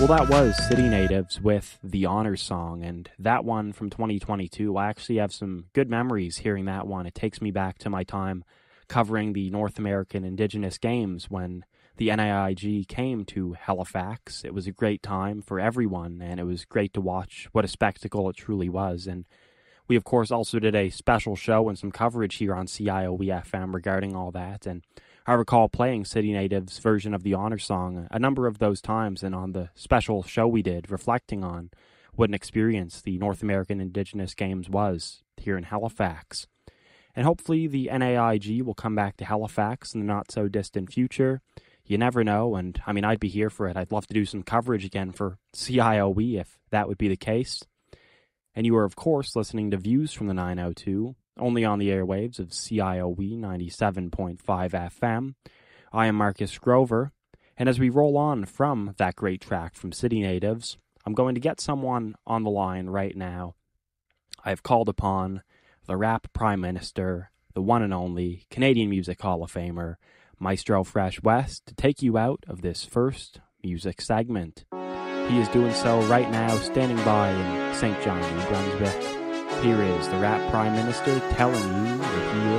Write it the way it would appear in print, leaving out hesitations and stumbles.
Well, that was City Natives with The Honor Song, and that one from 2022. I actually have some good memories hearing that one. It takes me back to my time covering the North American Indigenous Games when the NIIG came to Halifax. It was a great time for everyone, and it was great to watch. What a spectacle it truly was. And we, of course, also did a special show and some coverage here on CIOE-FM regarding all that, and I recall playing City Natives' version of the Honor Song a number of those times, and on the special show we did, reflecting on what an experience the North American Indigenous Games was here in Halifax. And hopefully the NAIG will come back to Halifax in the not-so-distant future. You never know, and I mean, I'd be here for it. I'd love to do some coverage again for CIOE if that would be the case. And you are, of course, listening to Views from the 902, only on the airwaves of CIOE 97.5 FM. I am Marcus Grover, and as we roll on from that great track from City Natives, I'm going to get someone on the line right now. I have called upon the rap prime minister, the one and only Canadian Music Hall of Famer, Maestro Fresh West, to take you out of this first music segment. He is doing so right now, standing by in St. John, New Brunswick. Here is the rap prime minister telling you that he